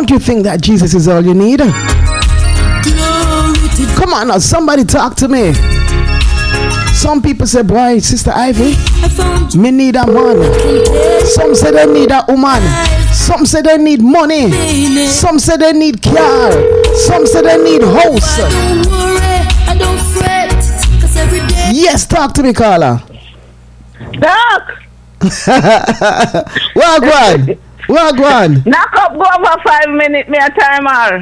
Don't you think that Jesus is all you need? Come on now, somebody talk to me. Some people say, boy, Sister Ivy, me need a man. Some say they need a woman. Some say they need money. Some say they need car. Some say they need house. Don't worry, I don't fret, 'cause every day. Yes, talk to me, Carla. Doc! Wagwan. Wagwan. Knock up, go over 5 minutes, me a timer.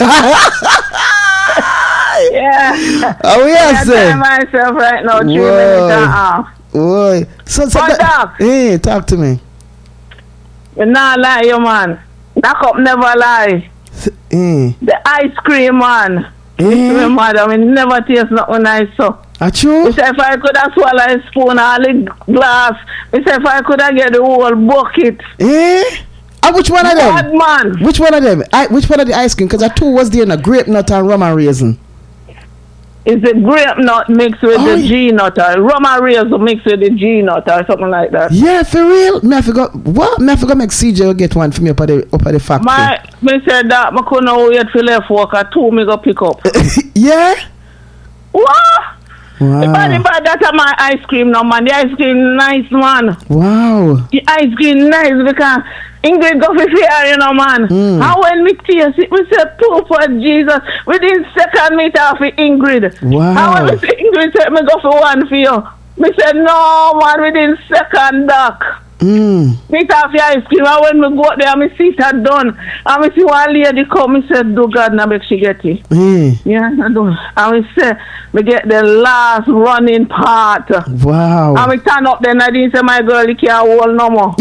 Yeah. Oh, yes, I time myself right now, 3 minutes and a half. Boy. So Doc. Hey, talk to me. You not lie, you man. Knock up never lie. The ice cream, man. My mother, I never taste nothing nice, so. True? I say if I could have swallowed a spoon or a glass, I say if I could have get the whole bucket. Which one of them? Bad man. Which one of them? Which one of the ice cream? Because I two was there in a grape nut and rum and raisin. It's the grape nut mixed with the G nut or rum and raisin mixed with the G nut or something like that. Yeah, for real? Me I forgot what? Me I forgot make CJ get one for me up at the factory. Me said that I couldn't wait for left work at 2 me go pick up. Yeah? What? Wow. But that's my ice cream now, man. The ice cream nice, man. Wow. The ice cream nice because Ingrid go for fear, you know, man. And when we taste it, we said, "Pooh for Jesus." Within second meet off with Ingrid. Wow. And when we say Ingrid said, "Me go for one for you." Me said, "No, man." Within second, Doc. Meet off your ice cream. And when me go out there, me see it done. And me see one lady come. Me said, "Do God, now make she get it." Yeah, I do. And we say, me get the last running part. Wow. And we turn up then. I didn't say, "My girl, you can't hold no more."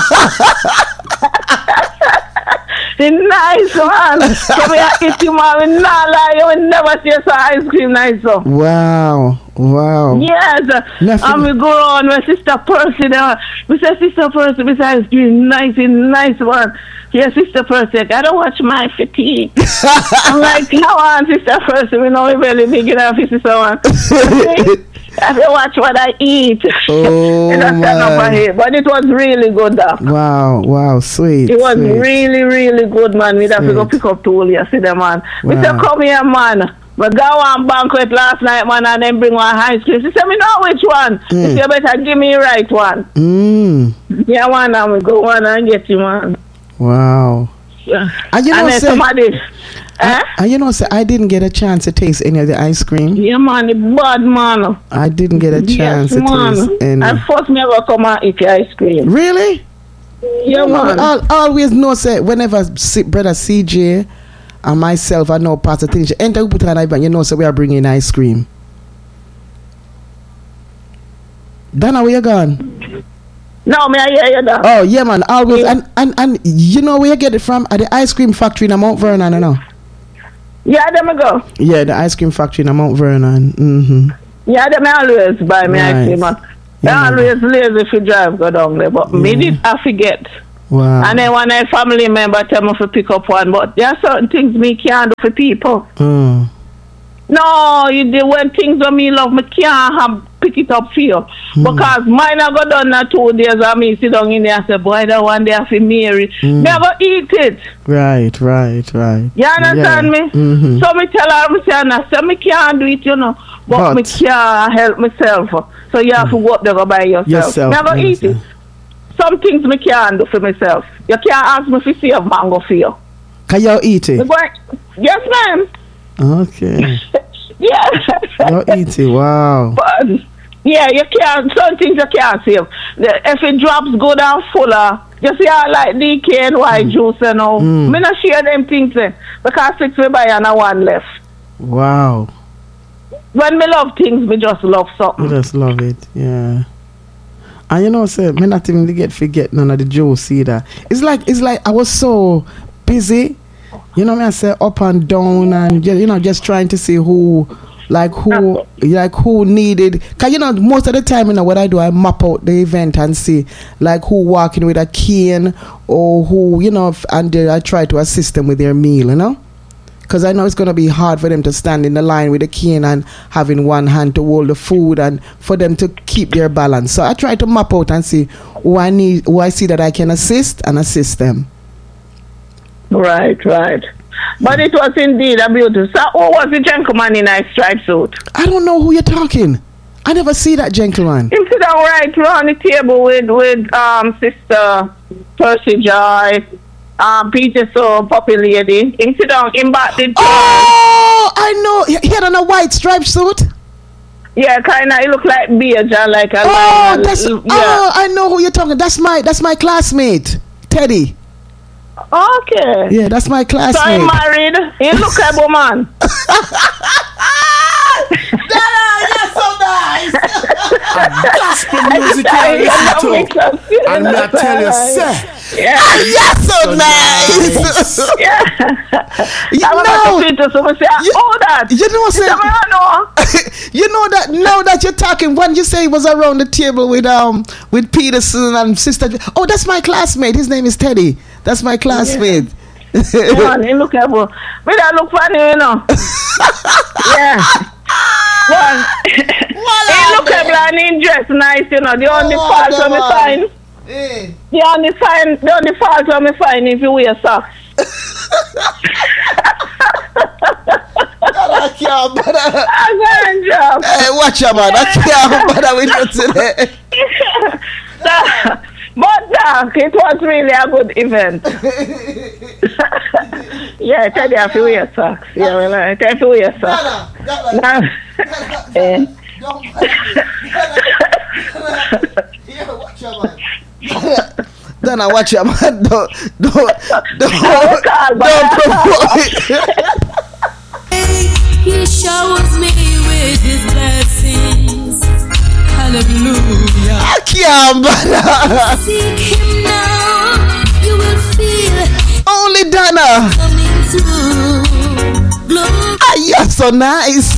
It's nice, man. So we are eating, man. We not lie. You will never see some ice cream nice. So. Wow. Wow. Yes. And we go on with Sister Percy there. We say, "Sister Percy, we say ice cream nice, one." Yeah, Sister Percy, I gotta watch my fatigue. I'm like, "Come on, Sister Percy, we know we really big enough, Sister one." I have to watch what I eat. Oh, but it was really good, Doc. Wow, sweet. It was really, really good, man. We'd have to go pick up tool yesterday, man. We said, "Come here, man. We go on banquet last night, man, and then bring one ice cream." She said, "Me know which one." She said, "You better give me the right one." Yeah, man, and we go on and get you, man. Wow. Yeah. And you know, and then somebody... And you know, I didn't get a chance to taste any of the ice cream. Yeah, man, the bad man. I didn't get a chance to taste any. And first me ever come and eat the ice cream. Really? Yeah, man. I always know, say, whenever Brother CJ and myself, I know Pastor Things, enter put on Ivan, you know, so we are bringing ice cream. Dana, where you gone? No, me I hear you now. Oh, yeah, man, always. Yeah. And you know where you get it from? At the ice cream factory in Mount Vernon, I know. Yeah, there me go. Yeah, the ice cream factory in Mount Vernon. Yeah, them always buy me ice cream. They always lazy if you drive go down there, but me did I forget. Wow. And then when a family member tell me to pick up one, but there are certain things me can't do for people. No, you do when things that me love, me can't pick it up for you. Because mine I go done na 2 days and me sit down in there and say, "Boy, that one day for Mary." Never eat it. Right. You understand me? So me tell her, me say, me can't do it, you know. But me can't help myself. So you have to go up there go by yourself. Never eat it. Some things me can't do for myself. You can't ask me to save mango for you. Can you eat it? Yes, ma'am. Okay. Yeah. You eat it, wow. But, yeah, you can't, some things you can't save. If it drops good and fuller, you see how like DKNY juice and all. Me not share them things then. Because 6 we buy and 1 left. Wow. When me love things, me just love something. You just love it, yeah. And you know, say, me not even forget none of the juice either. It's like I was so busy, you know me, I say up and down and you know, just trying to see who needed. Cause you know, most of the time, you know what I do, I map out the event and see like who walking with a cane or who, you know, and I try to assist them with their meal, you know. Because I know it's going to be hard for them to stand in the line with a cane and having one hand to hold the food and for them to keep their balance. So I try to map out and see who I see that I can assist and assist them. Who Right. But it was indeed a beautiful. So, who was the gentleman in a striped suit? I don't know who you're talking. I never see that gentleman. Him sit down right around the table with Sister Percy Joy, Peter So, Puppy Lady. Him sit down in back the chair. Oh, I know. He had on a white striped suit. Yeah, kind of. It look like beige, like a Oh, lion. oh, I know who you're talking. That's my classmate, Teddy. Okay. Yeah, that's my So classmate. I'm married. He look like a man. That's so nice. Gospel music I listen to. And me I tell you, sir. Yeah. That's so nice. Yeah. You I'm about know, to feed to someone say, that. you know what I'm saying? You know that now that you're talking, when you say he was around the table with Peterson and Sister. Oh, that's my classmate. His name is Teddy. That's my classmate. Man, he look able. Me that look funny, you know. Yeah. Well, he look able and he dress nice, you know. The only fault when me find. The only fault when me find if you wear socks. I can't bother. I'm going to job. Hey, watch out, man. I can't bother with you today. But it was really a good event. Yeah, Teddy have to wear socks. Yeah, well, I have to wear socks. Donna, watch your man. Don't provoke it. He showers me with his blessings. Hallelujah. I can't bother. Seek him now. You will feel Only Donna. coming through. Glory. You're so nice.